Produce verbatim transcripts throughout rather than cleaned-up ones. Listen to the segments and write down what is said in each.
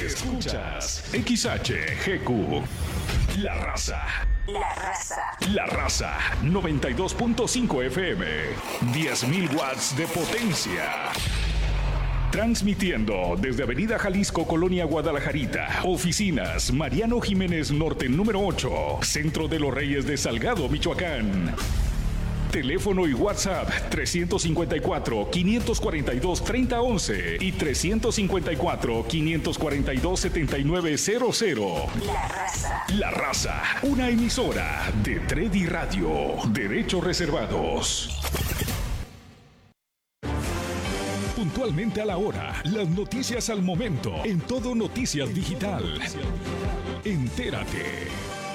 Escuchas X H G Q. La Raza. La Raza. La Raza. noventa y dos punto cinco F M. diez mil watts de potencia. Transmitiendo desde Avenida Jalisco, Colonia Guadalajarita. Oficinas Mariano Jiménez Norte número ocho. Centro de los Reyes de Salgado, Michoacán. Teléfono y WhatsApp trescientos cincuenta y cuatro, quinientos cuarenta y dos, treinta once y trescientos cincuenta y cuatro, quinientos cuarenta y dos, setenta y nueve cero cero. La Raza. La Raza, una emisora de Tredi Radio. Derechos reservados. Puntualmente a la hora, las noticias al momento, en Todo Noticias Digital. Entérate.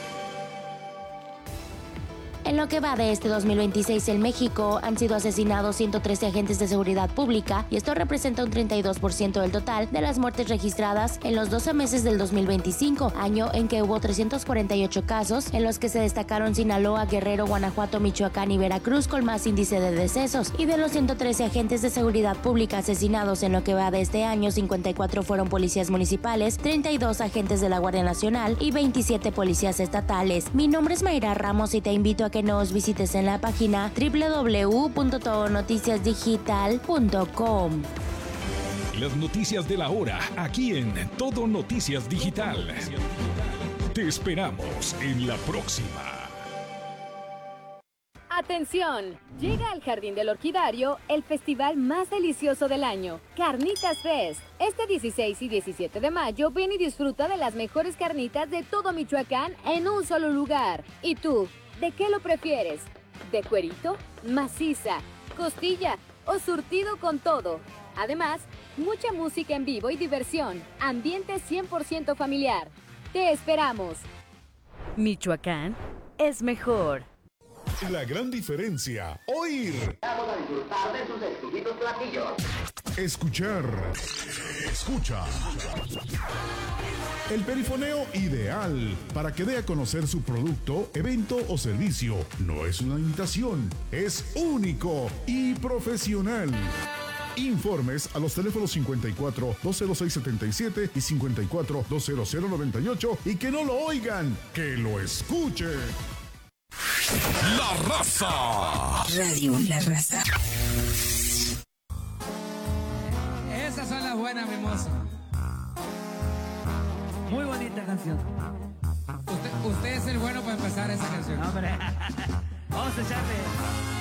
En lo que va de este dos mil veintiséis en México, han sido asesinados ciento trece agentes de seguridad pública y esto representa un treinta y dos por ciento del total de las muertes registradas en los doce meses del dos mil veinticinco, año en que hubo trescientos cuarenta y ocho casos, en los que se destacaron Sinaloa, Guerrero, Guanajuato, Michoacán y Veracruz con más índice de decesos. Y de los ciento trece agentes de seguridad pública asesinados en lo que va de este año, cincuenta y cuatro fueron policías municipales, treinta y dos agentes de la Guardia Nacional y veintisiete policías estatales. Mi nombre es Mayra Ramos y te invito a que nos visites en la página doble u doble u doble u punto todo noticias digital punto com. Las noticias de la hora, aquí en Todo Noticias Digital. Te esperamos en la próxima. ¡Atención! Llega al Jardín del Orquidario el festival más delicioso del año, Carnitas Fest. Este dieciséis y diecisiete de mayo ven y disfruta de las mejores carnitas de todo Michoacán en un solo lugar. ¿Y tú? ¿De qué lo prefieres? ¿De cuerito, maciza, costilla o surtido con todo? Además, mucha música en vivo y diversión. Ambiente cien por ciento familiar. ¡Te esperamos! Michoacán es mejor. La gran diferencia. Oír. Vamos a disfrutar de sus exquisitos platillos. Escuchar. Escucha. El perifoneo ideal para que dé a conocer su producto, evento o servicio. No es una imitación, es único y profesional. Informes a los teléfonos cincuenta y cuatro, dos cero seis, setenta y siete y cincuenta y cuatro, dos cero cero, noventa y ocho y que no lo oigan, que lo escuchen. La Raza. Radio La Raza. Esas son las buenas, mi mozo. Muy bonita canción. Usted, usted es el bueno para empezar esa canción. Hombre, vamos a echarle.